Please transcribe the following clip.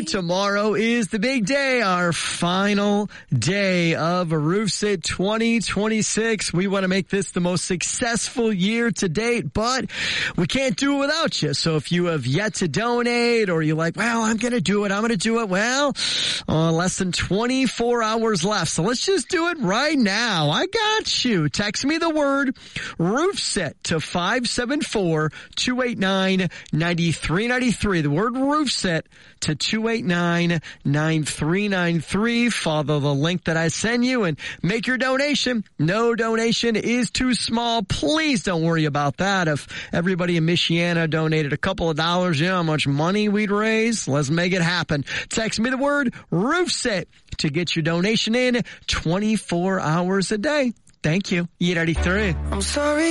Tomorrow is the big day, our final day of RoofSit 2026. We want to make this the most successful year to date, but we can't do it without you. So if you have yet to donate, or you're like, well, I'm going to do it. Well, less than 24 hours left. So let's just do it right now. I got you. Text me the word RoofSit to 574-289-9393. The word RoofSit to 289-9393. Follow the link that I send you and make your donation. No donation is too small. Please don't worry about that. If everybody in Michiana donated a couple of dollars, you know how much money we'd raise? Let's make it happen. Text me the word RoofSit to get your donation in 24 hours a day. Thank you. 883. I'm sorry.